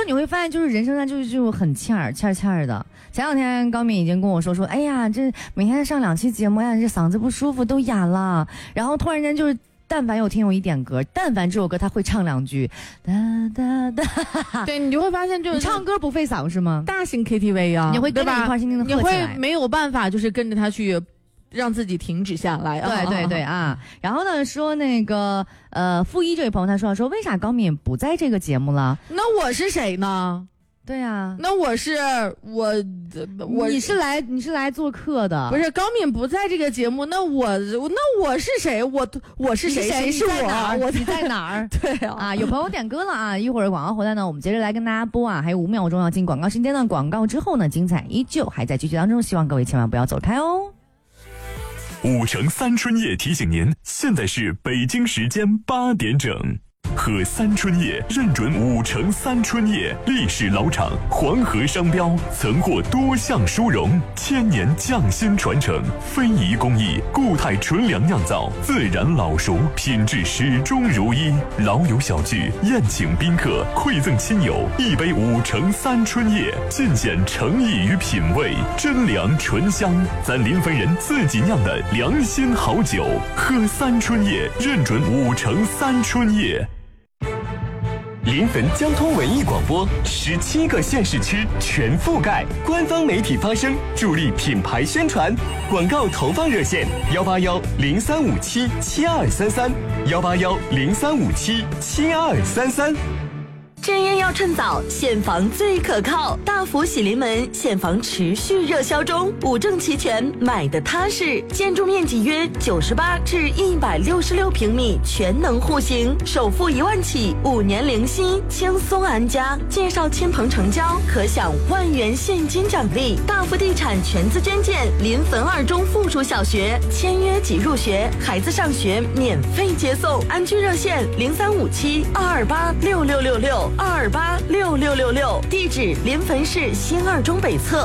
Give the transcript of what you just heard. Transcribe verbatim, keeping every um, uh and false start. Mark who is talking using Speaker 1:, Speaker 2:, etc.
Speaker 1: 你会发现，就是人生上就是就很欠儿欠儿欠儿的。前两天高敏已经跟我说说，哎呀，这每天上两期节目呀，这嗓子不舒服都哑了。然后突然间就是，但凡有听友一点歌，但凡这首歌他会唱两句，哒哒哒。
Speaker 2: 对，你就会发现就是
Speaker 1: 你唱歌不费嗓是吗？
Speaker 2: 大型 K T V 啊，
Speaker 1: 你会跟着一块轻轻的喝起来，
Speaker 2: 你会没有办法就是跟着他去。让自己停止下来啊！
Speaker 1: 对对对啊！然后呢，说那个呃，负一这位朋友他说说，为啥高敏不在这个节目了？
Speaker 2: 那我是谁呢？
Speaker 1: 对啊，
Speaker 2: 那我是我我
Speaker 1: 你是来你是来做客的，
Speaker 2: 不是高敏不在这个节目，那我那我是谁？我我是谁？谁是我？
Speaker 1: 我你在哪儿？
Speaker 2: 对啊，
Speaker 1: 啊，有朋友点歌了啊！一会儿广告回来呢，我们接着来跟大家播啊，还有五秒钟要进广告时间段，广告之后呢，精彩依旧还在继续当中，希望各位千万不要走开哦。
Speaker 3: 五城三春夜提醒您，现在是北京时间八点整。喝三春叶认准五城三春叶，历史老厂，黄河商标，曾获多项殊荣，千年匠心传承，非遗工艺，固态纯粮酿造，自然老熟，品质始终如一。老友小聚，宴请宾客，馈赠亲友，一杯五城三春叶，尽显诚意与品味，真粮醇香，咱临汾人自己酿的良心好酒。喝三春叶认准五城三春叶。临汾交通文艺广播，十七个县市区全覆盖，官方媒体发声，助力品牌宣传。广告投放热线：幺八幺零三五七七二三三，幺八幺零三五七七二三三。
Speaker 4: 正烟要趁早，现房最可靠。大福喜临门，现房持续热销中，五证齐全，买的踏实。建筑面积约九十八至一百六十六平米，全能户型，首付一万起，五年零息，轻松安家。介绍亲朋成交，可享万元现金奖励。大福地产全资捐建临汾二中附属小学，签约即入学，孩子上学免费接送。安居热线零三五七二二八六六六六。二二八六六六六，地址临汾市新二中北侧。